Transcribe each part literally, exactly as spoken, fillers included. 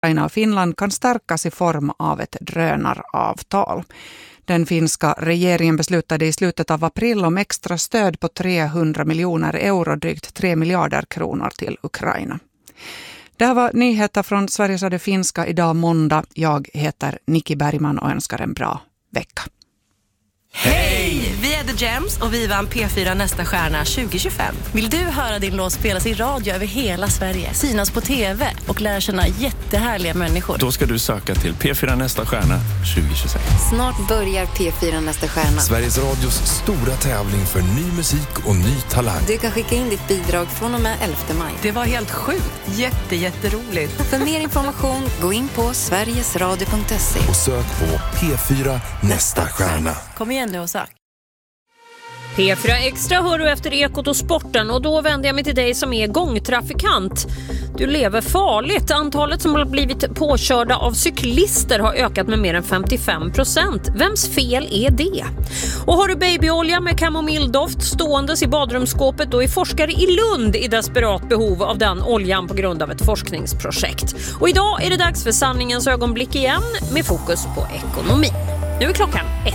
Ukraina och Finland kan stärkas i form av ett drönaravtal. Den finska regeringen beslutade i slutet av april om extra stöd på trehundra miljoner euro, drygt tre miljarder kronor till Ukraina. Det här var nyheter från Sveriges Radio Finska idag måndag. Jag heter Nikki Bergman och önskar en bra vecka. Hej! Vi är The Gems och vi vann P fyra Nästa stjärna tjugo tjugofem. Vill du höra din låt spelas i radio över hela Sverige, synas på tv och lära känna jättehärliga människor? Då ska du söka till P fyra Nästa stjärna tjugo tjugosex. Snart börjar P fyra Nästa stjärna. Sveriges Radios stora tävling för ny musik och ny talang. Du kan skicka in ditt bidrag från och med elfte maj. Det var helt sjukt. Jätte, jätteroligt. För mer information, gå in på sverigesradio punkt se. Och sök på P fyra Nästa stjärna. Kom igen nu och sök. P fyra Extra hör du efter Ekot och sporten, och då vänder jag mig till dig som är gångtrafikant. Du lever farligt. Antalet som har blivit påkörda av cyklister har ökat med mer än femtiofem procent. Vems fel är det? Och har du babyolja med kamomilldoft ståendes i badrumsskåpet, då är forskare i Lund i desperat behov av den oljan på grund av ett forskningsprojekt. Och idag är det dags för sanningens ögonblick igen med fokus på ekonomi. Nu är klockan ett.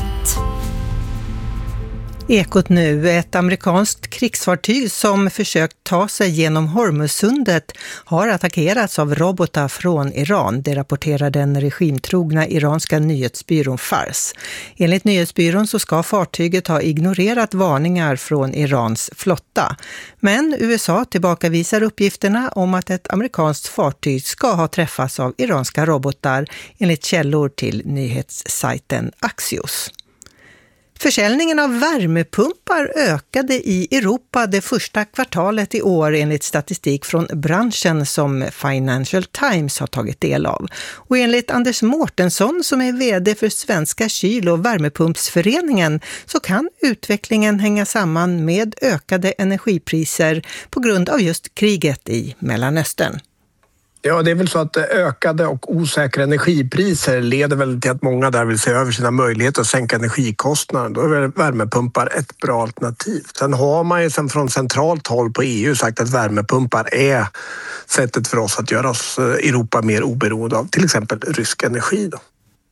Ekot nu. Ett amerikanskt krigsfartyg som försökt ta sig genom Hormuzsundet har attackerats av robotar från Iran. Det rapporterar den regimtrogna iranska nyhetsbyrån Fars. Enligt nyhetsbyrån så ska fartyget ha ignorerat varningar från Irans flotta. Men U S A tillbakavisar uppgifterna om att ett amerikanskt fartyg ska ha träffats av iranska robotar, enligt källor till nyhetssajten Axios. Försäljningen av värmepumpar ökade i Europa det första kvartalet i år enligt statistik från branschen som Financial Times har tagit del av. Och enligt Anders Mårtensson som är vd för Svenska kyl- och värmepumpsföreningen så kan utvecklingen hänga samman med ökade energipriser på grund av just kriget i Mellanöstern. Ja, det är väl så att ökade och osäkra energipriser leder väl till att många där vill se över sina möjligheter att sänka energikostnaden. Då är värmepumpar ett bra alternativ. Sen har man ju sen från centralt håll på E U sagt att värmepumpar är sättet för oss att göra oss Europa mer oberoende av till exempel rysk energi då.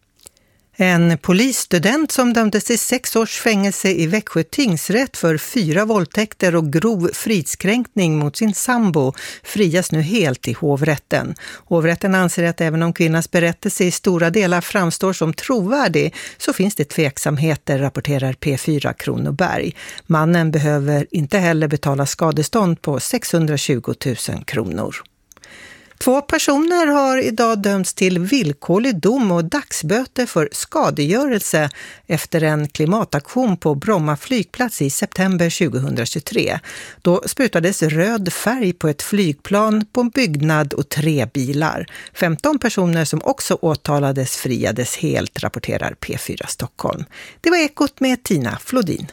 En polisstudent som dömdes till sex års fängelse i Växjö tingsrätt för fyra våldtäkter och grov fridskränkning mot sin sambo frias nu helt i hovrätten. Hovrätten anser att även om kvinnans berättelse i stora delar framstår som trovärdig så finns det tveksamheter, rapporterar P fyra Kronoberg. Mannen behöver inte heller betala skadestånd på sexhundratjugo tusen kronor. Två personer har idag dömts till villkorlig dom och dagsböter för skadegörelse efter en klimataktion på Bromma flygplats i september tjugohundratjugotre. Då sprutades röd färg på ett flygplan, på en byggnad och tre bilar. femton personer som också åtalades friades helt, rapporterar P fyra Stockholm. Det var Ekot med Tina Flodin.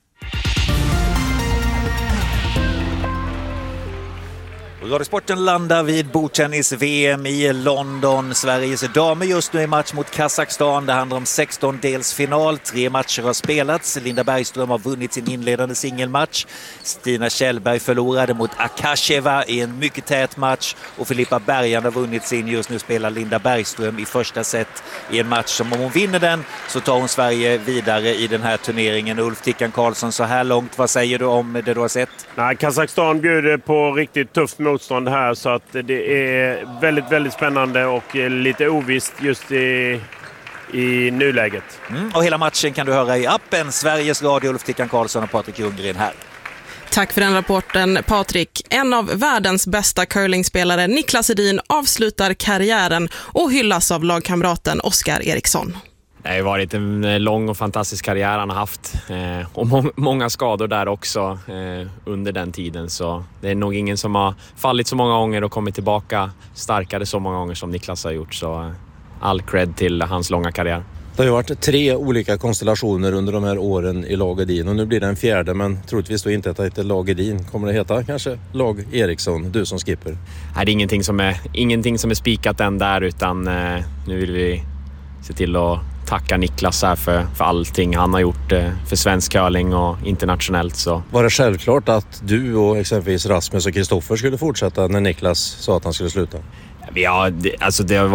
Radiosporten landar vid bordtennis-V M i London. Sveriges damer just nu i match mot Kazakstan. Det handlar om sextondelsfinal. Tre matcher har spelats. Linda Bergström har vunnit sin inledande singelmatch. Stina Kjellberg förlorade mot Akasheva i en mycket tät match. Och Filippa Bergan har vunnit sin. Just nu spelar Linda Bergström i första set i en match som om hon vinner den så tar hon Sverige vidare i den här turneringen. Ulf Tickan Karlsson, så här långt, vad säger du om det du har sett? Nej, Kazakstan bjuder på riktigt tufft motstånd här, så att det är väldigt, väldigt spännande och lite ovisst just i, i nuläget. Mm, och hela matchen kan du höra i appen Sveriges Radio. Ulf Tickan Karlsson och Patrik Ljunggren här. Tack för den rapporten, Patrik. En av världens bästa curlingspelare, Niklas Edin, avslutar karriären och hyllas av lagkamraten Oskar Eriksson. Det har varit en lång och fantastisk karriär han har haft eh, och må- många skador där också eh, under den tiden, så det är nog ingen som har fallit så många gånger och kommit tillbaka starkare så många gånger som Niklas har gjort, så eh, all cred till hans långa karriär. Det har ju varit tre olika konstellationer under de här åren i Lag Edin och nu blir det en fjärde, men troligtvis då inte att det heter Lag Edin. Kommer det heta kanske Lag Eriksson, du som skipper? Nej, det är ingenting som är, ingenting som är spikat än där, utan eh, nu vill vi se till att tacka Niklas här för, för allting han har gjort eh, för svensk curling och internationellt. Så. Var det självklart att du och exempelvis Rasmus och Kristoffer skulle fortsätta när Niklas sa att han skulle sluta? Ja, det, alltså det har